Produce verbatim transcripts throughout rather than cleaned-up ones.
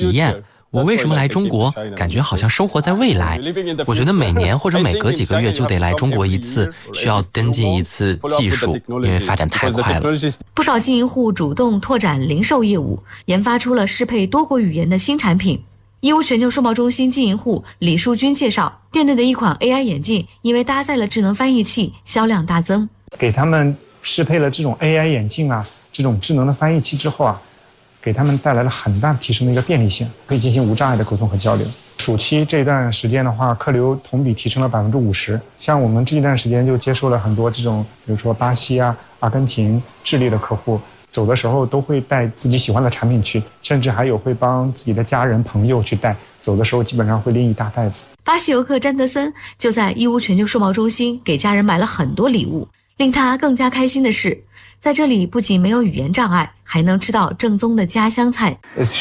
体验。我为什么来中国？感觉好像生活在未来。我觉得每年或者每隔几个月就得来中国一次，需要跟进一次技术，因为发展太快了。 不少经营户主动拓展零售业务，研发出了适配多国语言的新产品。义乌全球数贸中心经营户李树军介绍，店内的一款 A I 眼镜因为搭载了智能翻译器，销量大增。 给他们适配了这种 A I 眼镜啊，这种智能的翻译器之后啊，给他们带来了很大提升的一个便利性，可以进行无障碍的沟通和交流。暑期这段时间的话，客流同比提升了百分之五十。像我们这一段时间就接收了很多这种，比如说巴西啊、阿根廷、智利的客户，走的时候都会带自己喜欢的产品去，甚至还有会帮自己的家人朋友去带，走的时候基本上会拎一大袋子。 巴西游客詹德森就在义乌全球数贸中心给家人买了很多礼物。令他更加开心的是，在这里不仅没有语言障碍，还能吃到正宗的家乡菜。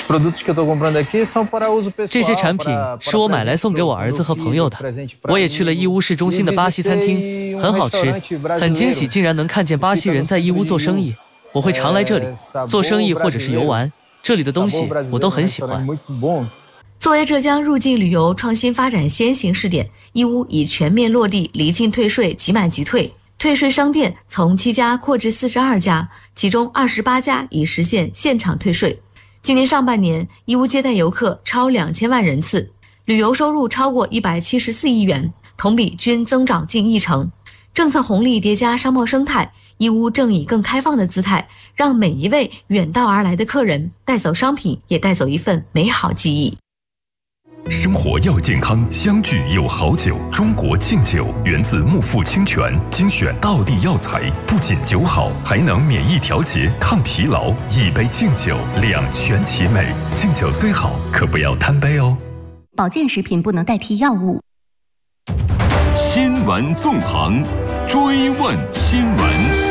这些产品是我买来送给我儿子和朋友的。我也去了义乌市中心的巴西餐厅，很好吃，很惊喜，竟然能看见巴西人在义乌做生意。我会常来这里做生意或者是游玩，这里的东西我都很喜欢。 作为浙江入境旅游创新发展先行试点，义乌已全面落地离境退税即买即退。退税商店从七家扩至四十二家，其中二十八家已实现现场退税。今年上半年，义乌接待游客超两千万人次，旅游收入超过一百七十四亿元，同比均增长近一成。政策红利叠加商贸生态，义乌正以更开放的姿态，让每一位远道而来的客人带走商品，也带走一份美好记忆。 生活要健康，相聚有好酒。中国敬酒源自木富清泉，精选道地药材，不仅酒好，还能免疫调节、抗疲劳。一杯敬酒，两全其美。敬酒虽好，可不要贪杯哦。 保健食品不能代替药物。 新闻纵横，追问新闻。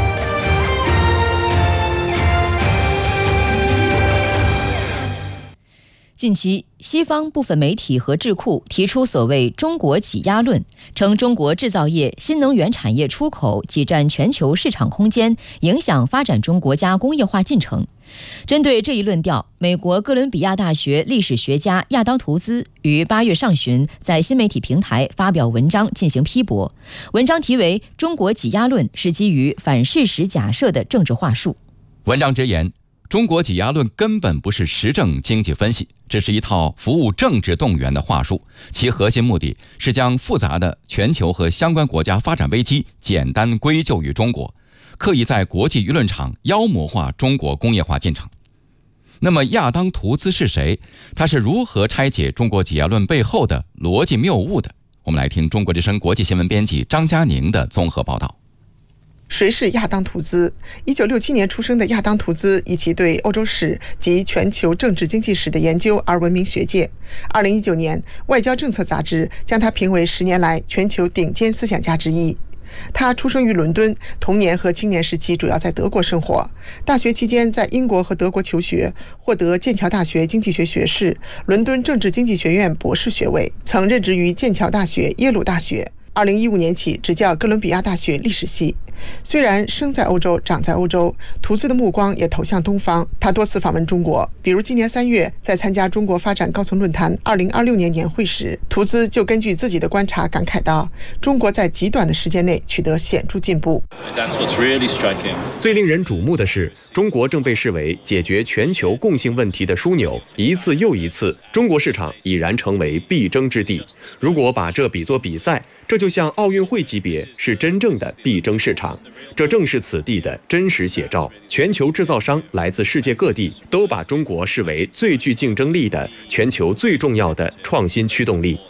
近期，西方部分媒体和智库提出所谓中国挤压论，称中国制造业、新能源产业出口挤占全球市场空间，影响发展中国家工业化进程。针对这一论调，美国哥伦比亚大学历史学家亚当图兹于八月上旬在新媒体平台发表文章进行批驳。文章题为《中国挤压论是基于反事实假设的政治话术》。 文章直言，中国挤压论根本不是实证经济分析，这是一套服务政治动员的话术，其核心目的是将复杂的全球和相关国家发展危机简单归咎于中国，刻意在国际舆论场妖魔化中国工业化进程。那么亚当图兹是谁？他是如何拆解中国挤压论背后的逻辑谬误的？我们来听中国之声国际新闻编辑张佳宁的综合报道。 谁是亚当图兹？一九六七年出生的亚当图兹以其对欧洲史及全球政治经济史的研究而闻名学界。二零一九年，《外交政策》杂志将他评为十年来全球顶尖思想家之一。他出生于伦敦，童年和青年时期主要在德国生活。大学期间在英国和德国求学，获得剑桥大学经济学学士、伦敦政治经济学院博士学位，曾任职于剑桥大学、耶鲁大学。二零一五年起执教哥伦比亚大学历史系。虽然生在欧洲长在欧洲，图兹的目光也投向东方。他多次访问中国，比如今年三月在参加中国发展高层论坛二零二六年年会时，图兹就根据自己的观察感慨道，中国在极短的时间内取得显著进步。 最令人瞩目的是，中国正被视为解决全球共性问题的枢纽，一次又一次，中国市场已然成为必争之地。如果把这比作比赛，这就像奥运会级别，是真正的必争市场。这正是此地的真实写照。全球制造商来自世界各地，都把中国视为最具竞争力的全球最重要的创新驱动力。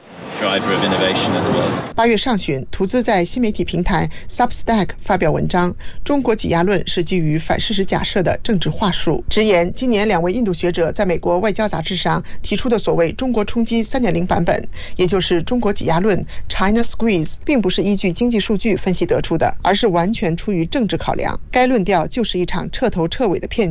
八月上旬，图兹在新媒体平台 Substack 发表文章，中国挤压论是基于反事实假设的政治话术，直言今年两位印度学者在美国外交杂志上提出的所谓中国冲击 三点零 版本，也就是中国挤压论 China Squeeze， 并不是依据经济数据分析得出的，而是完全出于政治考量。该论调就是一场彻头彻尾的骗局。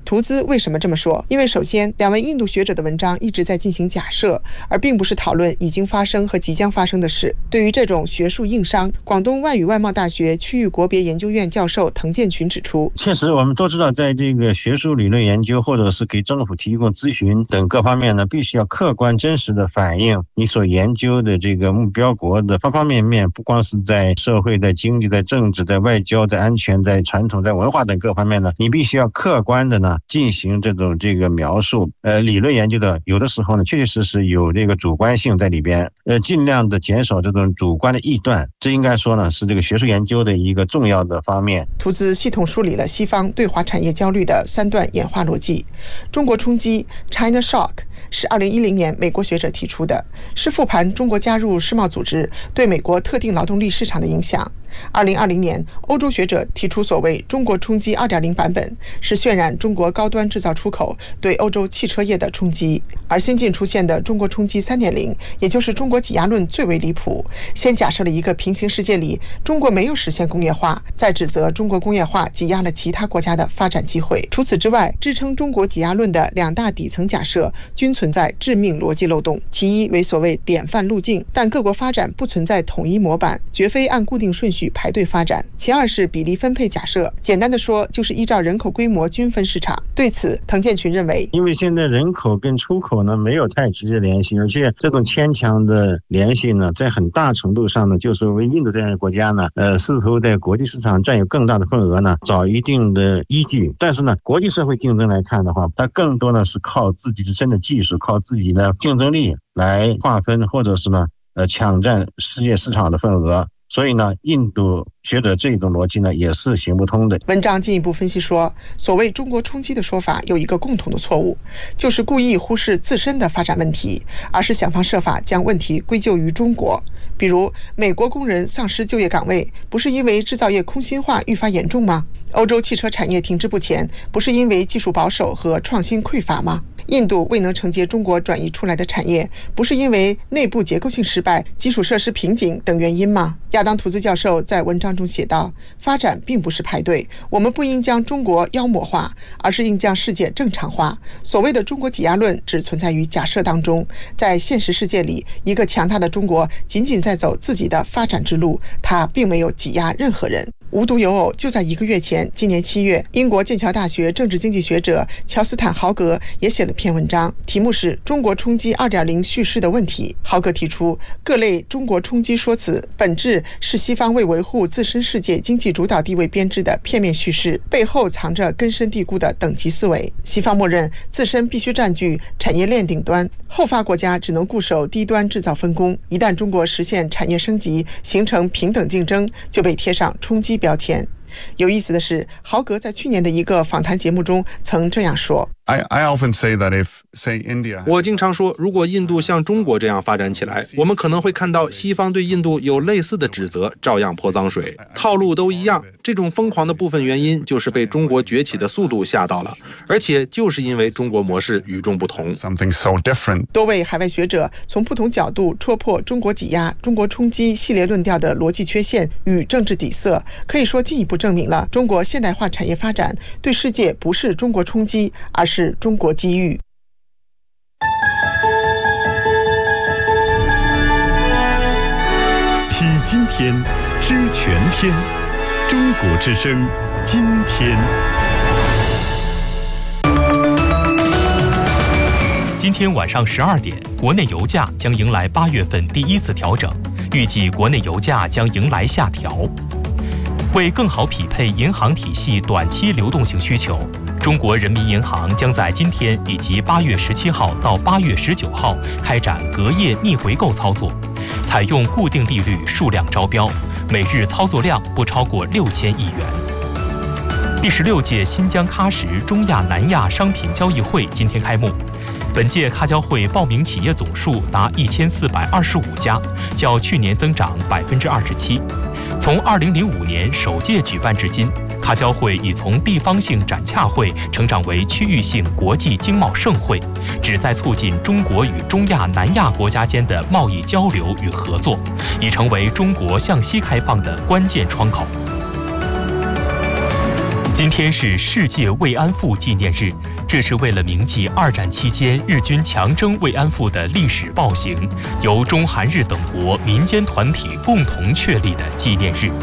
图兹为什么这么说？因为首先，两位印度学者的文章一直在进行假设，而并不是讨论已经发生和即将发生的事。对于这种学术硬伤，广东外语外贸大学区域国别研究院教授滕建群指出， 确实我们都知道，在这个学术理论研究或者是给政府提供咨询等各方面呢，必须要客观真实的反映你所研究的这个目标国的方方面面，不光是在社会、在经济、在政治、在外交、在安全、在传统、在文化等各方面呢，你必须要客观的呢进行这种这个描述。呃，理论研究的有的时候呢，确确实实有这个主观性在里边，呃，尽量的减少这种主观的臆断，这应该说呢是这个学术研究的一个重要的方面。 图兹系统梳理了西方对华产业焦虑的三段演化逻辑。中国冲击 China Shock 是二零一零年美国学者提出的，是复盘中国加入世贸组织对美国特定劳动力市场的影响。二零二零年，欧洲学者提出所谓中国冲击 二点零 版本，是渲染中国高端制造出口对欧洲汽车业的冲击。而新近出现的中国冲击 三点零， 也就是中国挤压论最为离谱，先假设了一个平行世界里中国没有实现工业化，再指责中国工业化挤压了其他国家的发展机会。除此之外，支撑中国挤压论的两大底层假设均存在致命逻辑漏洞。其一为所谓典范路径，但各国发展不存在统一模板，绝非按固定顺序排队发展。其二是比例分配假设，简单的说就是依照人口规模均分市场。对此，滕建群认为， 因为现在人口跟出口呢没有太直接联系，而且这种牵强的联系呢，在很大程度上呢，就是为印度这样的国家呢，呃，试图在国际市场占有更大的份额呢，找一定的依据。但是呢，国际社会竞争来看的话，它更多呢是靠自己自身的技术，靠自己的竞争力来划分，或者是呢，呃，抢占世界市场的份额。所以呢，印度学者这种逻辑呢也是行不通的。 文章进一步分析说，所谓中国冲击的说法有一个共同的错误，就是故意忽视自身的发展问题，而是想方设法将问题归咎于中国。比如，美国工人丧失就业岗位，不是因为制造业空心化愈发严重吗？欧洲汽车产业停滞不前，不是因为技术保守和创新匮乏吗？印度未能承接中国转移出来的产业，不是因为内部结构性失败、基础设施瓶颈等原因吗？亚当·图兹教授在文章中写道，发展并不是排队，我们不应将中国妖魔化，而是应将世界正常化。所谓的中国挤压论只存在于假设当中，在现实世界里，一个强大的中国仅仅在走自己的发展之路，它并没有挤压任何人。无独有偶，就在一个月前，今年七月，英国剑桥大学政治经济学者乔斯坦·豪格也写了篇文章，题目是《中国冲击 二点零 叙事的问题》。豪格提出，各类中国冲击说辞本质是西方为维护自身世界经济主导地位编织的片面叙事，背后藏着根深蒂固的等级思维。西方默认自身必须占据产业链顶端，后发国家只能固守低端制造分工。一旦中国实现产业升级，形成平等竞争，就被贴上冲击标签。有意思的是，豪格在去年的一个访谈节目中曾这样说。 I, I often say that if, say, India... 我经常说，如果印度像中国这样发展起来，我们可能会看到西方对印度有类似的指责，照样泼脏水，套路都一样。这种疯狂的部分原因就是被中国崛起的速度吓到了，而且就是因为中国模式与众不同。 Something so different. 多位海外学者从不同角度戳破中国挤压、中国冲击系列论调的逻辑缺陷与政治底色，可以说进一步证明了中国现代化产业发展对世界不是中国冲击，而是是中国机遇。 听今天，知全天，中国之声，今天。 今天晚上十二点，国内油价将迎来八月份第一次调整，预计国内油价将迎来下调。为更好匹配银行体系短期流动性需求，中国人民银行将在今天以及八月十七号到八月十九号开展隔夜逆回购操作，采用固定利率数量招标，每日操作量不超过六千亿元。第十六届新疆喀什中亚南亚商品交易会今天开幕，本届喀交会报名企业总数达一千四百二十五家，较去年增长百分之二十七。从二零零五年首届举办至今，喀交会已从地方性展洽会成长为区域性国际经贸盛会，旨在促进中国与中亚南亚国家间的贸易交流与合作，已成为中国向西开放的关键窗口。 今天是世界慰安妇纪念日，这是为了铭记二战期间日军强征慰安妇的历史暴行，由中韩日等国民间团体共同确立的纪念日。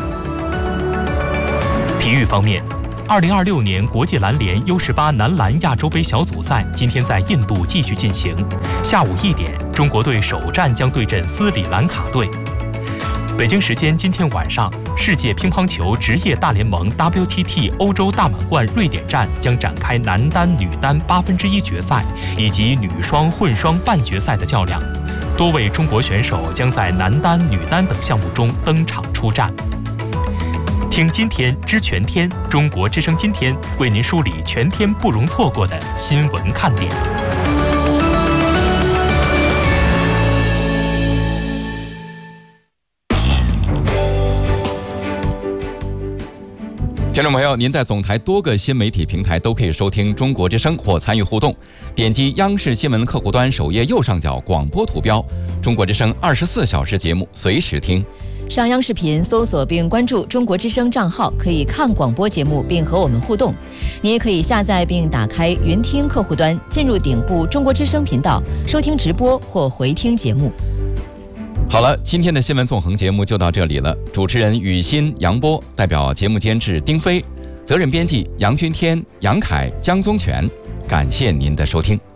体育方面，二零二六年国际篮联 U 十八男篮亚洲杯小组赛今天在印度继续进行，下午一点，中国队首战将对阵斯里兰卡队。北京时间今天晚上，世界乒乓球职业大联盟 W T T 欧洲大满贯瑞典站将展开男单、女单八分之一决赛以及女双、混双半决赛的较量，多位中国选手将在男单、女单等项目中登场出战。听今天知全天，中国之声今天为您梳理全天不容错过的新闻看点。 听众朋友，您在总台多个新媒体平台都可以收听中国之声或参与互动，点击央视新闻客户端首页右上角广播图标，中国之声二十四小时节目随时听。 上央视频搜索并关注中国之声账号，可以看广播节目并和我们互动。你也可以下载并打开云听客户端，进入顶部中国之声频道，收听直播或回听节目。 好了，今天的新闻纵横节目就到这里了。主持人雨欣、杨波，代表节目监制丁飞，责任编辑杨君天、杨凯、江宗全，感谢您的收听。